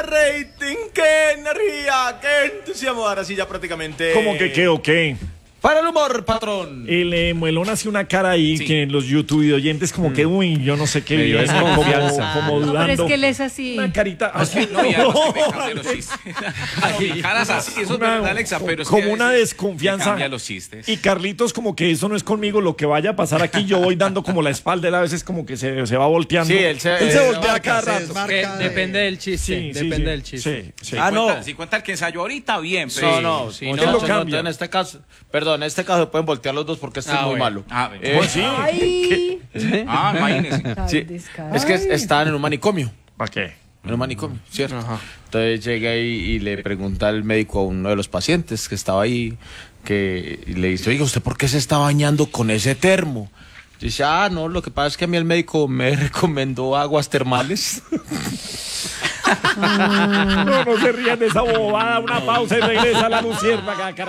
rating! ¡Qué energía! ¡Qué entusiasmo! Ahora sí ya prácticamente... ¿Cómo que qué o qué? Para el humor, patrón. El Muelón hace una cara ahí que en los YouTube oyentes como que, uy, yo no sé qué Me dio viene, desconfianza. como No, dudando. pero es que él es así. Una carita así. No, y además que me cambia los chistes. Mi cara es así, eso es verdad, Alexa, pero es que como a una veces desconfianza. me cambia los chistes. Y Carlitos como que eso no es conmigo, lo que vaya a pasar aquí, yo voy dando como la espalda, él a veces como que se va volteando. Sí, él se voltea cada rato. Depende del chiste. Depende del chiste. Sí. Si cuenta el que ensayó ahorita, bien. Pero No, sí, muchachos, no. no, Cambia. en este caso, perdón, en este caso pueden voltear los dos porque este es muy bueno. malo. Pues sí. Ay, Imagínese. Sí, descarado. es que estaban en un manicomio. ¿Para qué? En un manicomio, ¿cierto? Entonces llega ahí y le pregunta al médico a uno de los pacientes que estaba ahí, y le dice, oiga, ¿usted por qué se está bañando con ese termo? Dice, no, lo que pasa es que a mí el médico me recomendó aguas termales. No se rían de esa bobada, una pausa y regresa la luciérnaga, carajo.